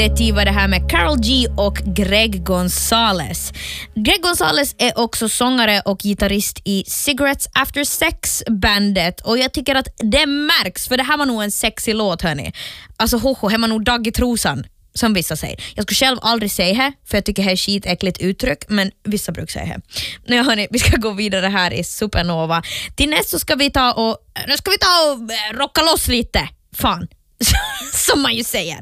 Det var det här med Karol G och Greg Gonzales. Greg Gonzales är också sångare och gitarrist i Cigarettes After Sex-bandet. Och jag tycker att det märks, för det här var nog en sexig låt, hörni. Alltså hoho, här var nog dag i trosan, som vissa säger. Jag skulle själv aldrig säga det, för jag tycker det här är skitäckligt uttryck, men vissa brukar säga det. Nu hörni, vi ska gå vidare här i Supernova. Till nästa ska vi ta och rocka loss lite. Fan. Som man ju säger.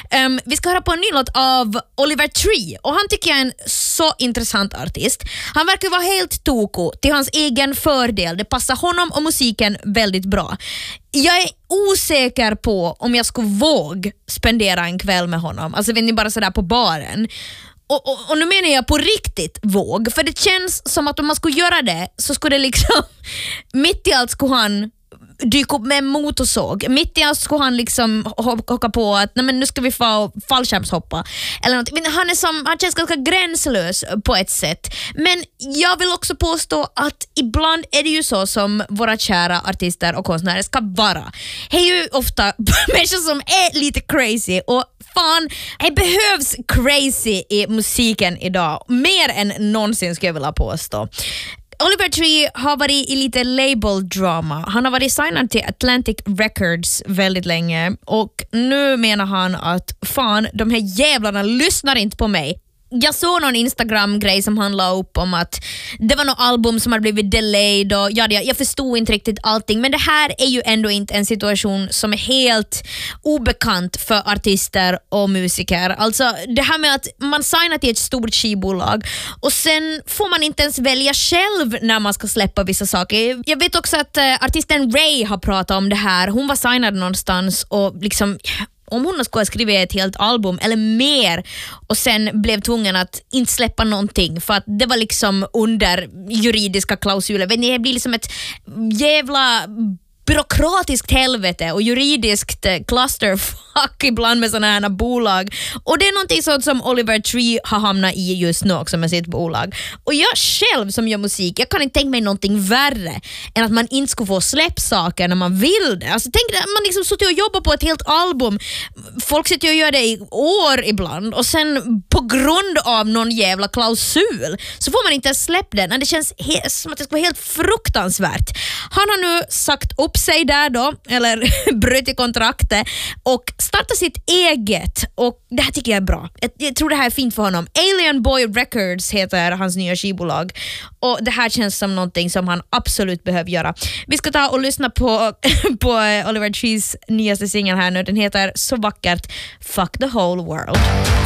Vi ska höra på en ny låt av Oliver Tree, och han tycker jag är en så intressant artist. Han verkar vara helt toko till hans egen fördel. Det passar honom och musiken väldigt bra. Jag är osäker på om jag skulle våga spendera en kväll med honom. Alltså vet ni, bara sådär på baren. Och nu menar jag på riktigt våg, för det känns som att om man skulle göra det så skulle det liksom mitt i allt skulle han dyka upp med en motorsåg. Mitt i allt skulle han liksom hocka på att nej, men nu ska vi få fallskärmshoppa eller något. Han känns ganska gränslös på ett sätt. Men jag vill också påstå att ibland är det ju så som våra kära artister och konstnärer ska vara. Det är ju ofta människor som är lite crazy, och fan, det behövs crazy i musiken idag. Mer än någonsin skulle jag vilja påstå. Oliver Tree har varit i lite label-drama. Han har varit signad till Atlantic Records väldigt länge, och nu menar han att fan, de här jävlarna lyssnar inte på mig. Jag såg någon Instagram-grej som han la upp om att det var något album som hade blivit delayed och jag förstod inte riktigt allting, men det här är ju ändå inte en situation som är helt obekant för artister och musiker. Alltså det här med att man signar till ett stort skivbolag och sen får man inte ens välja själv när man ska släppa vissa saker. Jag vet också att artisten Ray har pratat om det här. Hon var signad någonstans och liksom, om hon skulle skriva ett helt album eller mer och sen blev tvungen att inte släppa någonting för att det var liksom under juridiska klausuler. Det blir liksom ett jävla byråkratiskt helvete och juridiskt clusterfuck ibland med sådana här bolag. Och det är någonting sånt som Oliver Tree har hamnat i just nu också med sitt bolag. Och jag själv som gör musik, jag kan inte tänka mig någonting värre än att man inte skulle få släppsaker när man vill det. Alltså tänk att man liksom sitter och jobbar på ett helt album. Folk sitter och gör det i år ibland och sen på grund av någon jävla klausul så får man inte släppa den. Det känns som att det ska vara helt fruktansvärt. Han har nu sagt upp sig där då, eller bröt i kontraktet och starta sitt eget, och det här tycker jag är bra. Jag tror det här är fint för honom. Alien Boy Records heter hans nya skivbolag, och det här känns som någonting som han absolut behöver göra. Vi ska ta och lyssna på Oliver Trees nyaste singel här nu. Den heter så vackert Fuck the Whole World.